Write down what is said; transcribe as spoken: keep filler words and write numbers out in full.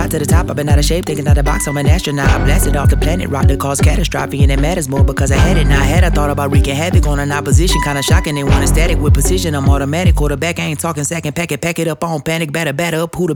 got to the top, I've been out of shape, thinking out the box, I'm an astronaut. I blasted off the planet, rock that caused catastrophe, and it matters more because I had it. Now I had, I thought about wreaking havoc on an opposition, kinda shocking. They want a static with precision, I'm automatic. Quarterback, I ain't talking second packet, pack it up on panic, batter, batter up, who the